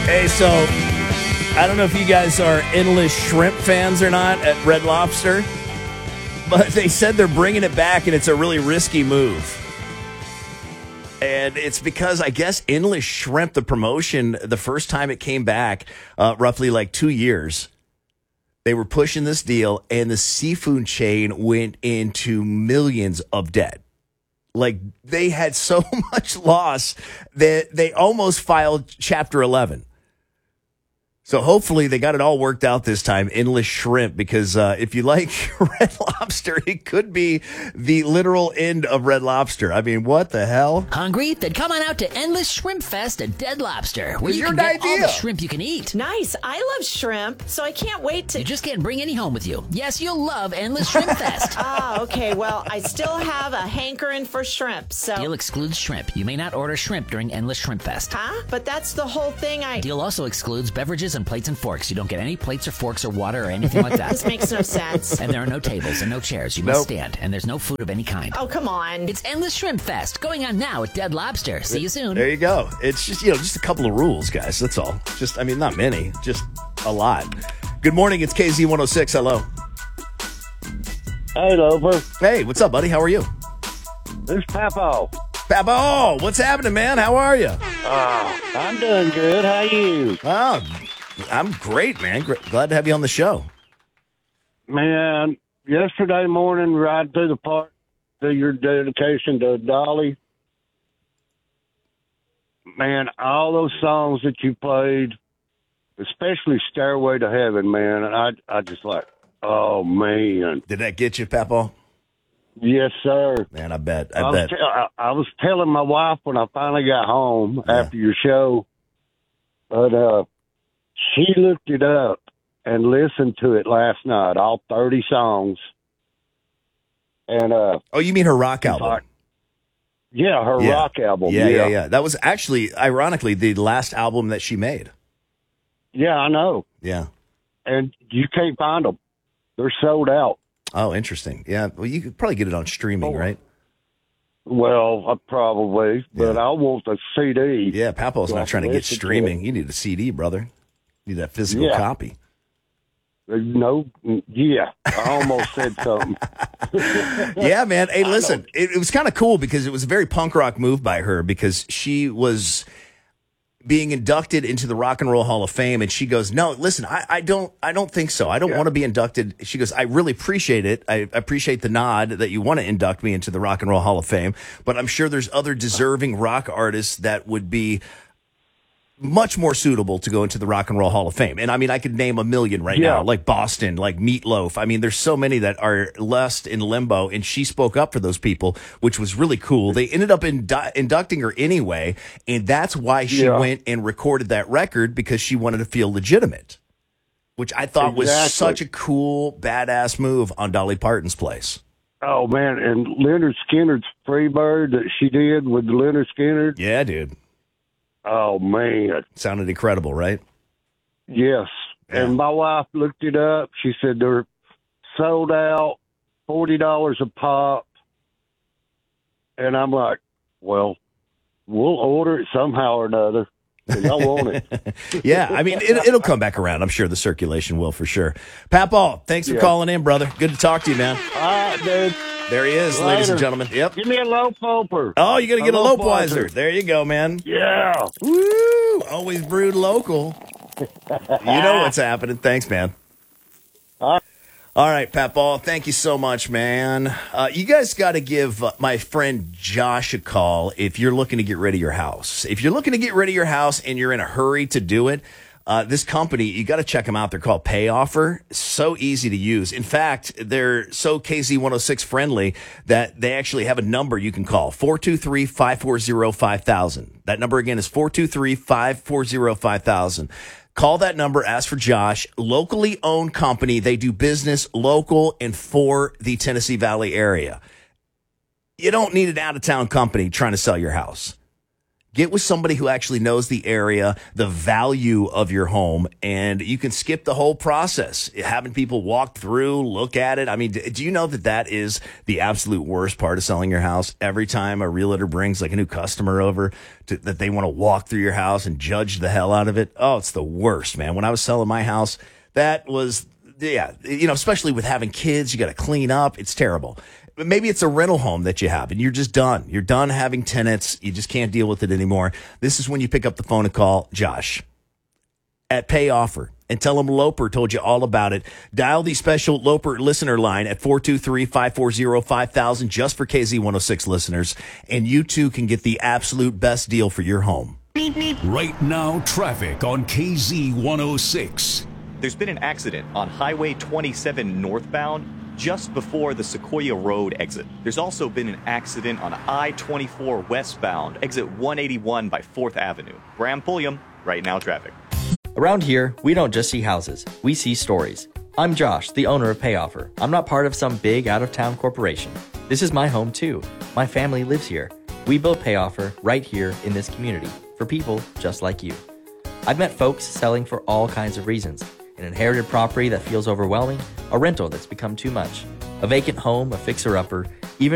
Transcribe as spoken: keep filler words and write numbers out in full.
Hey, so I don't know if you guys are endless shrimp fans or not at Red Lobster, but they said they're bringing it back, and it's a really risky move. And it's because, I guess, Endless Shrimp, the promotion, the first time it came back, uh, roughly like two years, they were pushing this deal, and the seafood chain went into millions of debt. Like, they had so much loss that they almost filed Chapter eleven. So hopefully they got it all worked out this time, Endless Shrimp, because uh, if you like Red Lobster, it could be the literal end of Red Lobster. I mean, what the hell? Hungry? Then come on out to Endless Shrimp Fest at Dead Lobster, where you your can get idea. all the shrimp you can eat. Nice. I love shrimp, so I can't wait to... You just can't bring any home with you. Yes, you'll love Endless Shrimp Fest. Ah, okay. Well, I still have a hankering for shrimp, so... Deal excludes shrimp. You may not order shrimp during Endless Shrimp Fest. Huh? But that's the whole thing I... Deal also excludes beverages and plates and forks. You don't get any plates or forks or water or anything like that. This makes no sense. And there are no tables and no chairs. You Nope. must stand. And there's no food of any kind. Oh, come on. It's Endless Shrimp Fest, going on now at Dead Lobster. See you soon. There you go. It's just, you know, just a couple of rules, guys. That's all. Just, I mean, not many, just a lot. Good morning. It's K Z one oh six. Hello. Hey, Lover. Hey, what's up, buddy? How are you? This is Papo. Papa, what's happening, man? How are you? Oh, I'm doing good. How you? Oh, I'm great, man. Gr- Glad to have you on the show. Man, yesterday morning, riding through the park, to your dedication to Dolly. Man, all those songs that you played, especially Stairway to Heaven, man, I, I just like, oh, man. Did that get you, Papa? Yes, sir. Man, I bet. I, I, bet. was te- I, I was telling my wife when I finally got home Yeah. after your show, but uh, she looked it up and listened to it last night, all thirty songs. And uh, Oh, you mean her rock album? like, yeah, her Yeah. rock album. Yeah, yeah, yeah, yeah. That was actually, ironically, the last album that she made. Yeah, I know. Yeah. And you can't find them; they're sold out. Oh, interesting. Yeah. Well, you could probably get it on streaming, Oh. right? Well, uh, probably, but Yeah. I want a C D. Yeah, Papa's So I not trying to can get listen to streaming. You need a C D, brother. You need that physical Yeah. copy. Uh, No, yeah, I almost said something. Yeah, man. Hey, listen, it, it was kind of cool because it was a very punk rock move by her because she was being inducted into the Rock and Roll Hall of Fame, and she goes, "No, listen, I, I don't, I don't think so. I don't Yeah. want to be inducted." She goes, "I really appreciate it. I appreciate the nod that you want to induct me into the Rock and Roll Hall of Fame, but I'm sure there's other deserving rock artists that would be much more suitable to go into the Rock and Roll Hall of Fame." And I mean, I could name a million right Yeah. now, like Boston, like Meatloaf. I mean, there's so many that are lost in limbo, and she spoke up for those people, which was really cool. They ended up indu- inducting her anyway, and that's why she Yeah. went and recorded that record, because she wanted to feel legitimate, which I thought was Exactly. such a cool, badass move on Dolly Parton's place. Oh man, and Leonard Skinner's Freebird that she did with Leonard Skinner. Yeah, dude. Oh man, Sounded incredible, right? yes. Yeah. And my wife looked it up. She said they're sold out, forty dollars a pop. And I'm like, well, we'll order it somehow or another. 'Cause I want it. Yeah, I mean, it, it'll come back around. I'm sure the circulation will for sure. Papal, thanks for Yeah. calling in, brother. Good to talk to you, man. All right, dude. There he is, ladies and Later. gentlemen. Yep. Give me a low poper. Oh, you got to get a low Lopeweiser. There you go, man. Yeah. Woo! Always brewed local. You know what's happening. Thanks, man. All right. All right, Pat Ball, thank you so much, man. Uh, you guys got to give uh, my friend Josh a call if you're looking to get rid of your house. If you're looking to get rid of your house and you're in a hurry to do it, uh, this company, you got to check them out. They're called Payoffer. So easy to use. In fact, they're so K Z one oh six friendly that they actually have a number you can call, four two three, five four zero, five thousand. That number again is four two three, five four zero, five thousand. Call that number, ask for Josh. Locally owned company. They do business local and for the Tennessee Valley area. You don't need an out-of-town company trying to sell your house. Get with somebody who actually knows the area, the value of your home, and you can skip the whole process. Having people walk through, look at it. I mean, do you know that that is the absolute worst part of selling your house? Every time a realtor brings like a new customer over to, that they want to walk through your house and judge the hell out of it. Oh, it's the worst, man. When I was selling my house, that was, yeah, you know, especially with having kids, you got to clean up. It's terrible. But maybe it's a rental home that you have and you're just done. You're done having tenants. You just can't deal with it anymore. This is when you pick up the phone and call Josh at Pay Offer and tell him Loper told you all about it. Dial the special Loper listener line at four two three, five four zero, five thousand just for K Z one oh six listeners. And you too can get the absolute best deal for your home. Right now, traffic on K Z one oh six. There's been an accident on Highway twenty-seven northbound just before the Sequoia Road exit. There's also been an accident on I twenty-four westbound, exit one eighty-one by fourth Avenue. Graham Pulliam, Right Now Traffic. Around here, we don't just see houses, we see stories. I'm Josh, the owner of Pay Offer. I'm not part of some big out-of-town corporation. This is my home too. My family lives here. We built Pay Offer right here in this community for people just like you. I've met folks selling for all kinds of reasons. An inherited property that feels overwhelming, a rental that's become too much, a vacant home, a fixer-upper,